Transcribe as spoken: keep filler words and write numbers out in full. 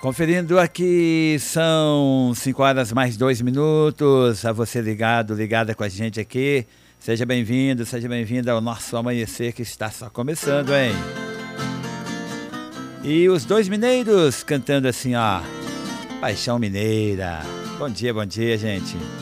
Conferindo aqui, são cinco horas mais dois minutos. A você ligado, ligada com a gente aqui. Seja bem-vindo, seja bem-vinda ao nosso amanhecer que está só começando, hein? E os dois mineiros cantando assim, ó. Paixão Mineira. Bom dia, bom dia, gente.